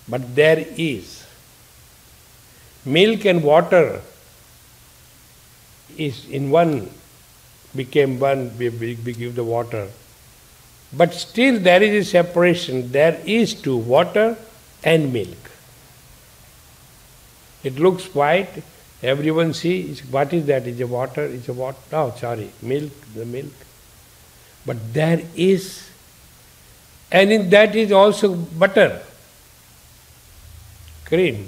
but there is. Milk and water is in one, became one, we give the water. But still there is a separation. There is two, water and milk. It looks white, everyone sees, what is that? Is it water? Is it water? No, sorry, milk, the milk. But there is, and in that is also butter, cream.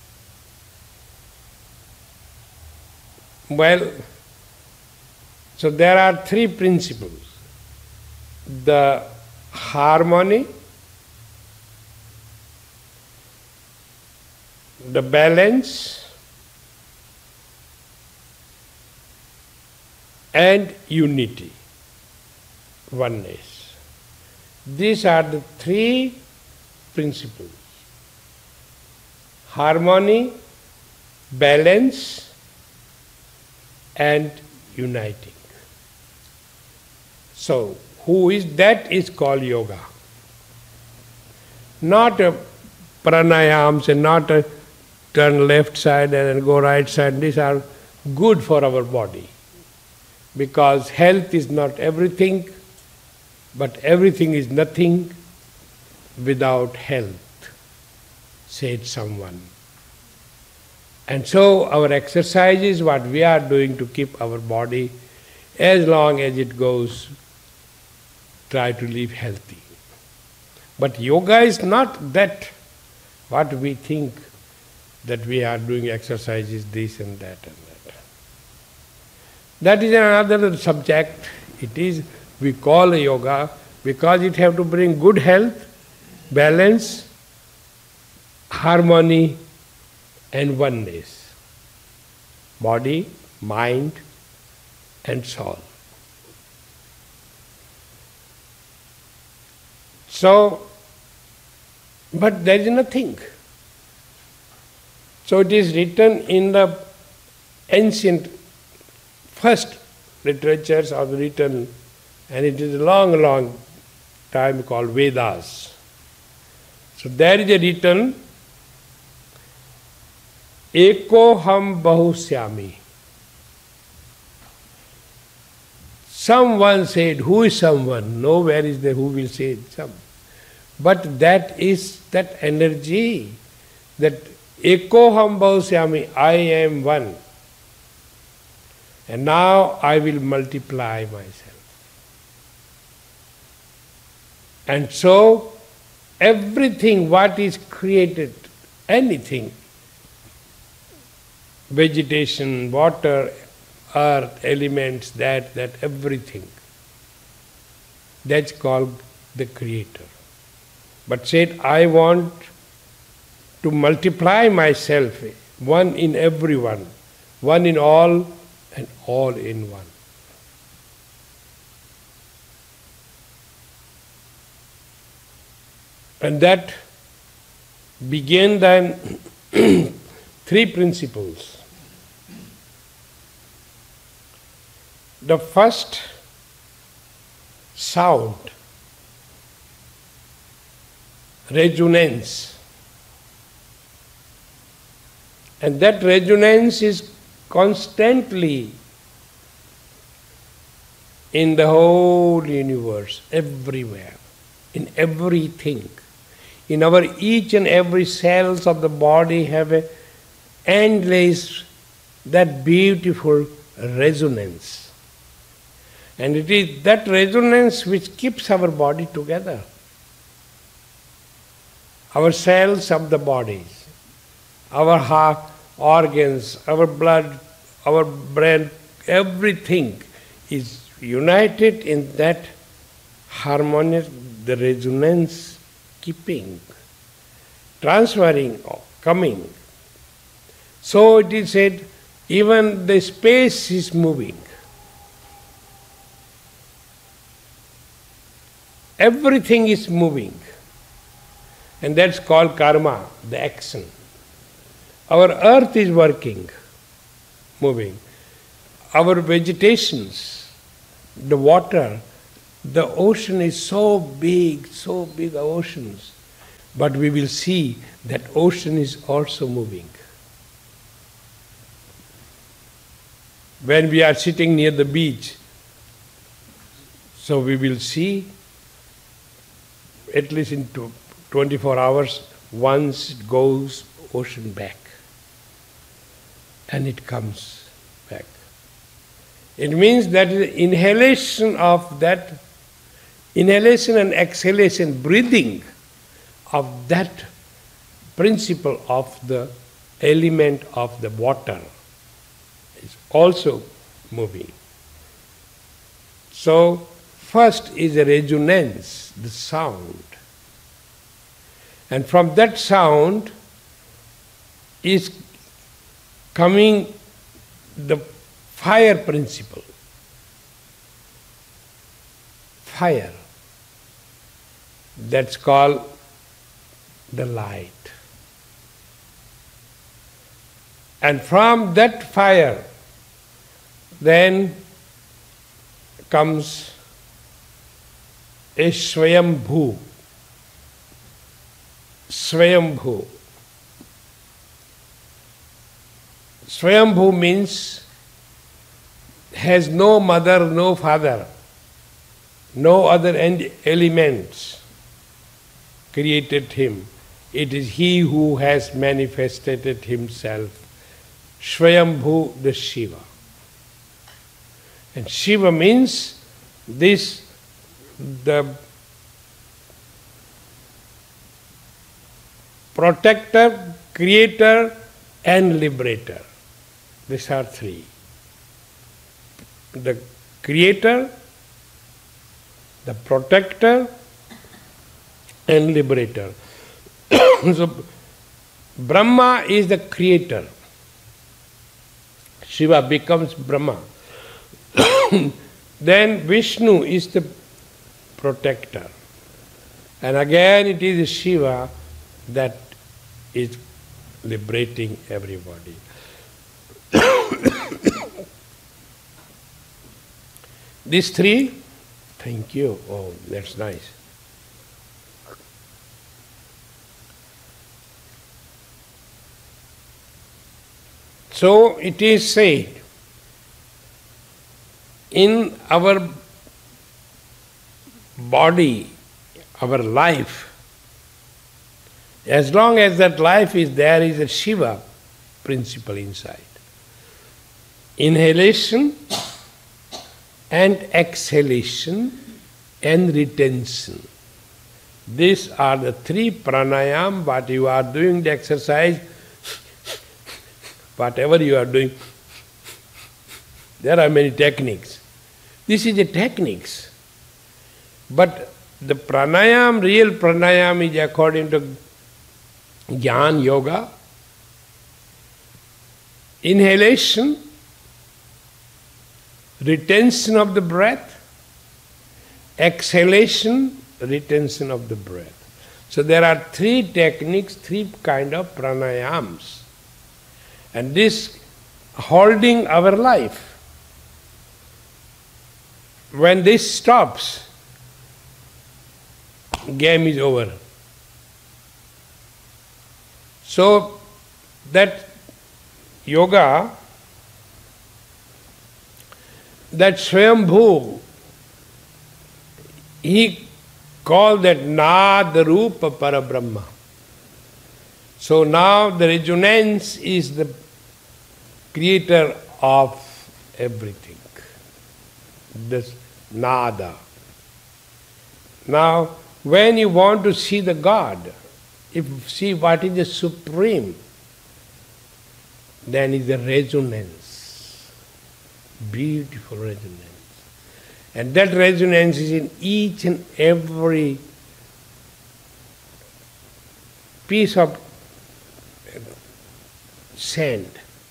Well, so there are three principles. The harmony, the balance, and unity, oneness. These are the three principles. Harmony, balance, and uniting. So, who is that is called yoga. Not a pranayams and not a turn left side and then go right side. These are good for our body. Because health is not everything, but everything is nothing without health, said someone. And so our exercise is what we are doing to keep our body as long as it goes, try to live healthy. But yoga is not that what we think that we are doing exercises, this and that and that. That is another subject. It is, we call yoga because it have to bring good health, balance, harmony and oneness. Body, mind and soul. So, but there is nothing. So it is written in the ancient first literatures are written, and it is a long, long time called Vedas. So there is a written, Eko ham bahusyami. Someone said, who is someone? Nowhere is there who will say it. Some. But that is that energy, that Eko ham bahusyami, I am one. And now I will multiply myself. And so, everything what is created, anything, vegetation, water, earth, elements, that everything, that's called the Creator. But said, I want to multiply myself, one in everyone, one in all, and all in one. And that began then three principles. The first, sound, resonance. And that resonance is constantly in the whole universe, everywhere, in everything. In our each and every cells of the body have a endless, that beautiful resonance. And it is that resonance which keeps our body together. Our cells of the bodies, our heart, organs, our blood, our brain, everything is united in that harmonious, the resonance keeping, transferring, coming. So it is said, even the space is moving. Everything is moving. And that's called karma, the action. Our earth is working, moving. Our vegetations, the water, the ocean is so big oceans. But we will see that ocean is also moving. When we are sitting near the beach, so we will see at least in 24 hours, once it goes ocean back. And it comes back. It means that inhalation and exhalation, breathing of that principle of the element of the water is also moving. So, first is a resonance, the sound. And from that sound is coming the fire principle. Fire. That's called the light. And from that fire then comes a Swayambhu. Swayambhu. Swayambhu means has no mother, no father, no other elements created him. It is he who has manifested himself. Swayambhu, the Shiva. And Shiva means this, the protector, creator and liberator. These are three. The creator, the protector and liberator. So Brahma is the creator. Shiva becomes Brahma. Then Vishnu is the protector. And again it is Shiva that is liberating everybody. These three, thank you. Oh, that's nice. So it is said, in our body, our life, as long as that life is there, is a Shiva principle inside. Inhalation and exhalation and retention. These are the three pranayam, what you are doing the exercise, whatever you are doing, there are many techniques. This is the techniques. But the pranayam, real pranayam is according to Jnana Yoga. Inhalation, retention of the breath, exhalation, retention of the breath. So there are three techniques, three kind of pranayams. And this holding our life. When this stops, game is over. So that yoga, that Swayambhu, he called that Nada Rupa Parabrahma. So now the resonance is the creator of everything. This Nada. Now, when you want to see the God, if see what is the supreme, then is the resonance. Beautiful resonance. And that resonance is in each and every piece of sand.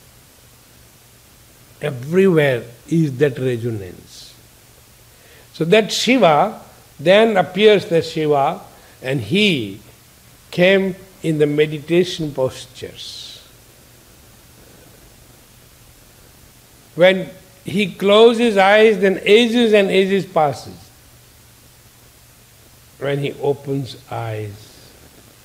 Everywhere is that resonance. So that Shiva, then appears the Shiva, and he came in the meditation postures. When he closes his eyes, then ages and ages passes. When he opens eyes,